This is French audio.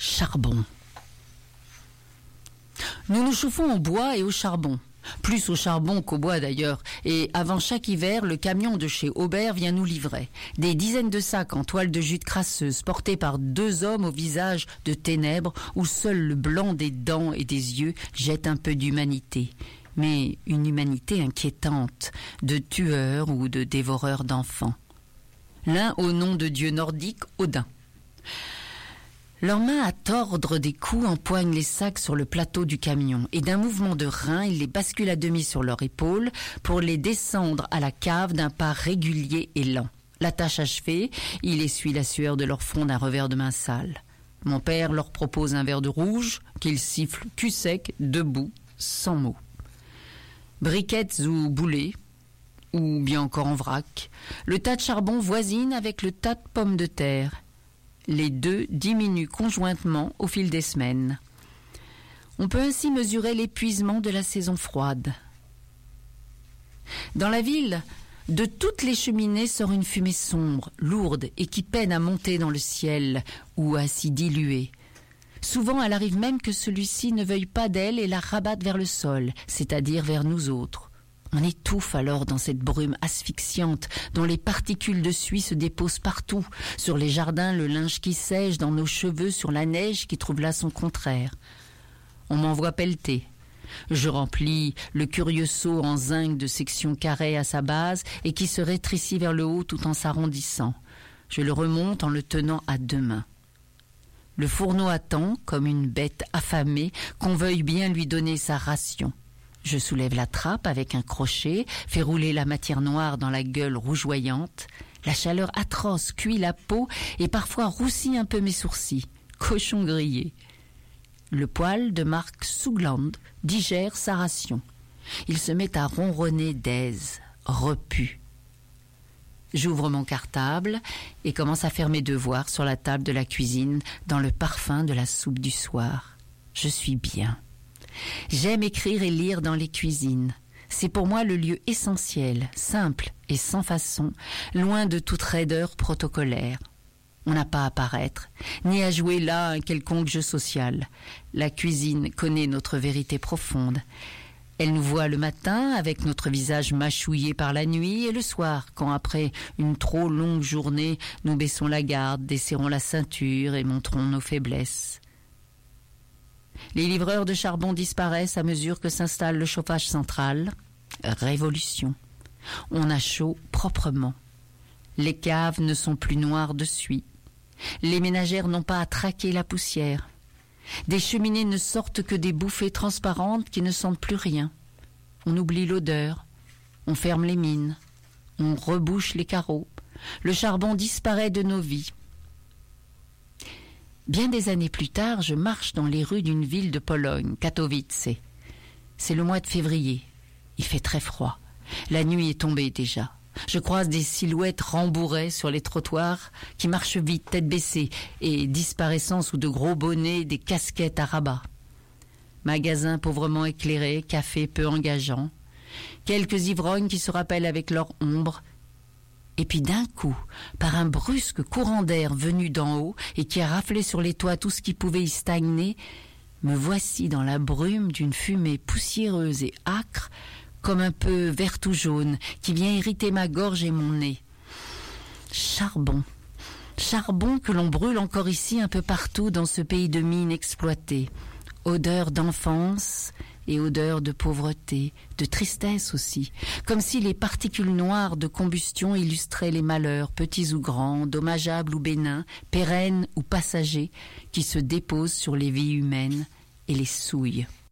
Charbon. Nous nous chauffons au bois et au charbon. Plus au charbon qu'au bois d'ailleurs. Et avant chaque hiver, le camion de chez Aubert vient nous livrer. Des dizaines de sacs en toile de jute crasseuse, portés par deux hommes au visage de ténèbres, où seul le blanc des dents et des yeux jette un peu d'humanité. Mais une humanité inquiétante, de tueurs ou de dévoreurs d'enfants. L'un au nom de dieu nordique, Odin. Leurs mains à tordre des coups empoignent les sacs sur le plateau du camion et d'un mouvement de rein, ils les basculent à demi sur leur épaule pour les descendre à la cave d'un pas régulier et lent. La tâche achevée, il essuie la sueur de leur front d'un revers de main sale. Mon père leur propose un verre de rouge qu'ils sifflent cul sec, debout, sans mots. Briquettes ou boulets, ou bien encore en vrac, le tas de charbon voisine avec le tas de pommes de terre. Les deux diminuent conjointement au fil des semaines. On peut ainsi mesurer l'épuisement de la saison froide. Dans la ville, de toutes les cheminées sort une fumée sombre, lourde et qui peine à monter dans le ciel ou à s'y diluer. Souvent, elle arrive même que celui-ci ne veuille pas d'elle et la rabatte vers le sol, c'est-à-dire vers nous autres. On étouffe alors dans cette brume asphyxiante dont les particules de suie se déposent partout, sur les jardins, le linge qui sèche, dans nos cheveux, sur la neige qui trouve là son contraire. On m'envoie pelleter. Je remplis le curieux seau en zinc de section carrée à sa base et qui se rétrécit vers le haut tout en s'arrondissant. Je le remonte en le tenant à deux mains. Le fourneau attend, comme une bête affamée, qu'on veuille bien lui donner sa ration. Je soulève la trappe avec un crochet, fais rouler la matière noire dans la gueule rougeoyante. La chaleur atroce cuit la peau et parfois roussit un peu mes sourcils. Cochon grillé. Le poil de marque Sougland digère sa ration. Il se met à ronronner d'aise, repu. J'ouvre mon cartable et commence à faire mes devoirs sur la table de la cuisine dans le parfum de la soupe du soir. Je suis bien. J'aime écrire et lire dans les cuisines. C'est pour moi le lieu essentiel, simple et sans façon, loin de toute raideur protocolaire. On n'a pas à paraître, ni à jouer là un quelconque jeu social. La cuisine connaît notre vérité profonde. Elle nous voit le matin avec notre visage mâchouillé par la nuit et le soir, quand après une trop longue journée, nous baissons la garde, desserrons la ceinture et montrons nos faiblesses. Les livreurs de charbon disparaissent à mesure que s'installe le chauffage central. Révolution. On a chaud proprement. Les caves ne sont plus noires de suie. Les ménagères n'ont pas à traquer la poussière. Des cheminées ne sortent que des bouffées transparentes qui ne sentent plus rien. On oublie l'odeur. On ferme les mines. On rebouche les carreaux. Le charbon disparaît de nos vies. Bien des années plus tard, je marche dans les rues d'une ville de Pologne, Katowice. C'est le mois de février. Il fait très froid. La nuit est tombée déjà. Je croise des silhouettes rembourrées sur les trottoirs qui marchent vite, tête baissée, et disparaissant sous de gros bonnets, des casquettes à rabat. Magasins pauvrement éclairés, cafés peu engageants. Quelques ivrognes qui se rappellent avec leur ombre. Et puis d'un coup, par un brusque courant d'air venu d'en haut et qui a raflé sur les toits tout ce qui pouvait y stagner, me voici dans la brume d'une fumée poussiéreuse et âcre, comme un peu verte ou jaune, qui vient irriter ma gorge et mon nez. Charbon. Charbon que l'on brûle encore ici un peu partout dans ce pays de mines exploitées. Odeur d'enfance et odeur de pauvreté, de tristesse aussi, comme si les particules noires de combustion illustraient les malheurs, petits ou grands, dommageables ou bénins, pérennes ou passagers, qui se déposent sur les vies humaines et les souillent.